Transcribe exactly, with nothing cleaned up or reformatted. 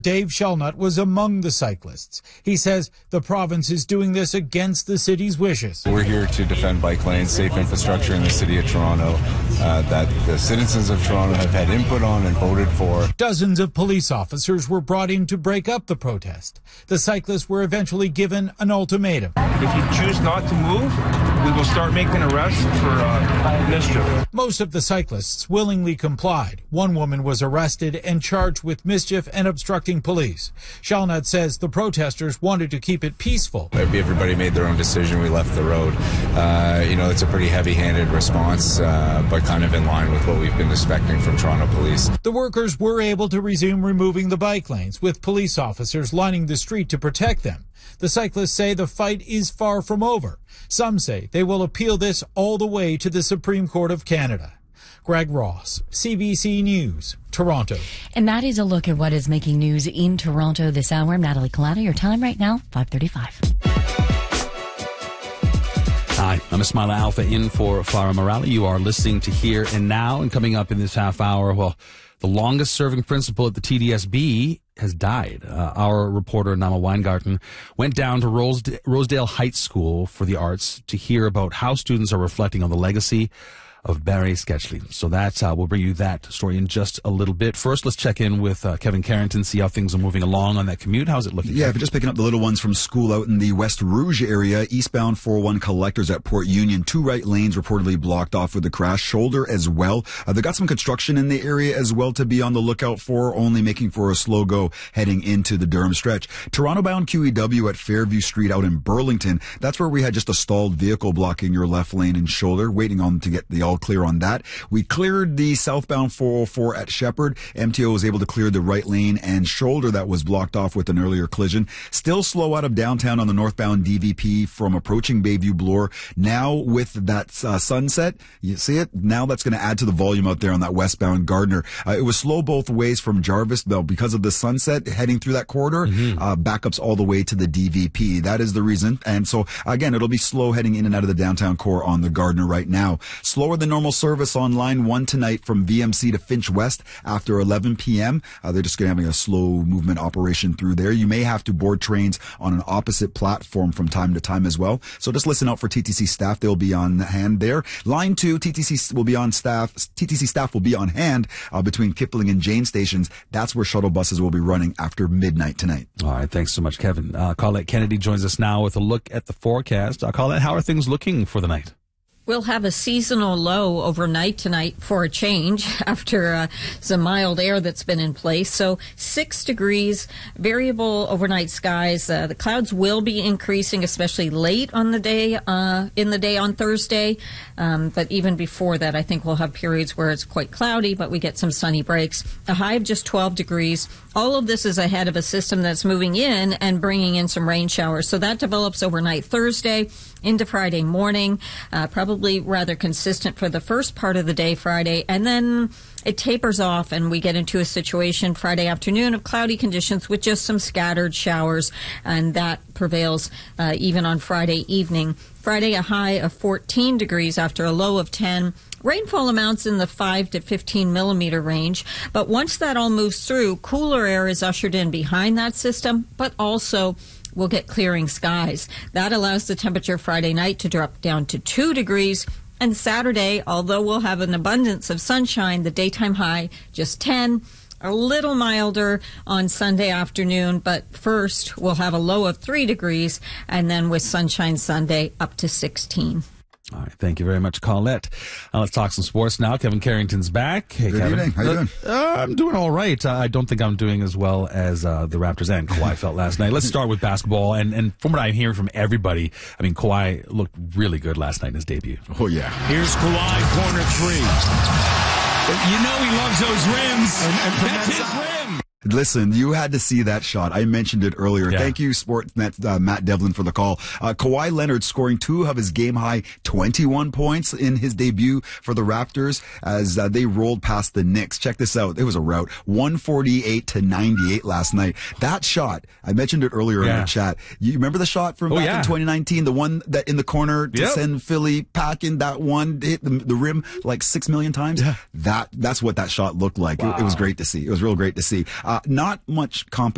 Dave Shelnut was among the cyclists. He says the province is doing this against the city's wishes. We're here to defend bike lanes, safe infrastructure in the city of Toronto uh, that the citizens of Toronto have had input on and voted for. Dozens of police officers were brought in to break up the protest. The cyclists were eventually given an ultimatum. If you choose not to move, we will start making arrests for uh, mischief. Most of the cyclists willingly complied. One woman was arrested and charged with mischief and obstructing police. Shelnut says the protesters wanted to keep it peaceful. Everybody made their own decision. We left the road. Uh, you know, it's a pretty heavy-handed response, uh, but kind of in line with what we've been expecting from Toronto Police. The workers were able to resume removing the bike lanes, with police officers lining the street to protect them. The cyclists say the fight is far from over. Some say they will appeal this all the way to the Supreme Court of Canada. Greg Ross, C B C News, Toronto. And that is a look at what is making news in Toronto this hour. I'm Natalie Collada. Your time right now, five thirty-five. Hi, I'm Ismaila Alpha in for Farah Morali. You are listening to Here and Now, and coming up in this half hour, well, the longest serving principal at the T D S B has died. Uh, our reporter, Nama Weingarten, went down to Rose, Rosedale Heights School for the Arts to hear about how students are reflecting on the legacy of Barry Sketchley. So that uh, we'll bring you that story in just a little bit. First, let's check in with uh, Kevin Carrington, see how things are moving along on that commute. How's it looking? Yeah, if you're just picking up the little ones from school out in the West Rouge area, eastbound four oh one collectors at Port Union, two right lanes reportedly blocked off with the crash, shoulder as well. Uh, they got some construction in the area as well to be on the lookout for, only making for a slow go heading into the Durham stretch. Toronto-bound Q E W at Fairview Street out in Burlington, that's where we had just a stalled vehicle blocking your left lane and shoulder, waiting on to get the all clear on that. We cleared the southbound four oh four at Shepherd. M T O was able to clear the right lane and shoulder that was blocked off with an earlier collision. Still slow out of downtown on the northbound D V P from approaching Bayview Bloor. Now with that uh, sunset, you see it? Now that's going to add to the volume out there on that westbound Gardner. Uh, it was slow both ways from Jarvis, though, because of the sunset heading through that corridor. Mm-hmm. Uh, backups all the way to the D V P. That is the reason. And so, again, it'll be slow heading in and out of the downtown core on the Gardner right now. Slower than normal service on line one tonight from V M C to Finch West after eleven p.m. Uh, they're just going to have a slow movement operation through there. You may have to board trains on an opposite platform from time to time as well. So just listen out for T T C staff. They'll be on hand there. Line two, T T C will be on staff. T T C staff will be on hand uh, between Kipling and Jane stations. That's where shuttle buses will be running after midnight tonight. All right. Thanks so much, Kevin. Uh, Colette Kennedy joins us now with a look at the forecast. Uh, Colette, how are things looking for the night? We'll have a seasonal low overnight tonight for a change after uh, some mild air that's been in place. So six degrees, variable overnight skies. Uh, the clouds will be increasing, especially late on the day, uh, in the day on Thursday. Um, but even before that, I think we'll have periods where it's quite cloudy, but we get some sunny breaks. A high of just twelve degrees. All of this is ahead of a system that's moving in and bringing in some rain showers. So that develops overnight Thursday into Friday morning, uh, probably rather consistent for the first part of the day Friday, and then it tapers off and we get into a situation Friday afternoon of cloudy conditions with just some scattered showers, and that prevails uh, even on Friday evening. Friday, a high of fourteen degrees after a low of ten. Rainfall amounts in the five to fifteen millimeter range, but once that all moves through, cooler air is ushered in behind that system, but also we'll get clearing skies. That allows the temperature Friday night to drop down to two degrees. And Saturday, although we'll have an abundance of sunshine, the daytime high just ten. A little milder on Sunday afternoon, but first we'll have a low of three degrees, and then with sunshine Sunday up to sixteen. All right, thank you very much, Colette. Uh, let's talk some sports now. Kevin Carrington's back. Hey, Good Kevin. evening. How you doing? Uh, I'm doing all right. Uh, I don't think I'm doing as well as uh, the Raptors and Kawhi felt last night. Let's start with basketball. And, and from what I'm hearing from everybody, I mean, Kawhi looked really good last night in his debut. Oh, yeah. Here's Kawhi, corner three. You know he loves those rims. And, and That's his rim. Listen, you had to see that shot. I mentioned it earlier. Yeah. Thank you, Sportsnet uh, Matt Devlin, for the call. Uh, Kawhi Leonard scoring two of his game-high twenty-one points in his debut for the Raptors as uh, they rolled past the Knicks. Check this out. It was a rout. one forty-eight to ninety-eight last night. That shot, I mentioned it earlier yeah. in the chat. You remember the shot from oh, back yeah. in twenty nineteen? The one that in the corner to yep. send Philly packing, that one hit the, the rim like six million times? Yeah. That That's what that shot looked like. Wow. It, it was great to see. It was real great to see. Uh, not much competition